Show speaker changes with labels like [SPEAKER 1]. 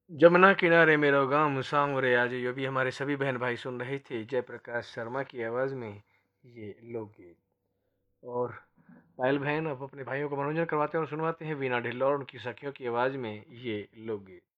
[SPEAKER 1] जमुना किनारे मेरा गाँव सांवरे आज, ये भी हमारे सभी बहन भाई सुन रहे थे जयप्रकाश शर्मा की आवाज़ में ये लोकगीत। और पायल बहन अब अपने भाइयों को मनोरंजन करवाते हैं और सुनवाते हैं वीणा ढिल्लों और उनकी सखियों की आवाज़ में ये लोकगीत।